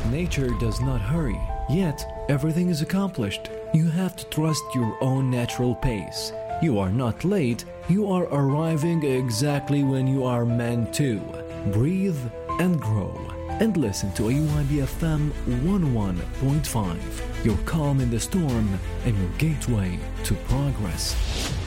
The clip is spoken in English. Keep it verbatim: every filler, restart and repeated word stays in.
Nature does not hurry, yet everything is accomplished. You have to trust your own natural pace. You are not late, you are arriving exactly when you are meant to. Breathe and grow. And listen to A U I B F M one oh one point five, your calm in the storm and your gateway to progress.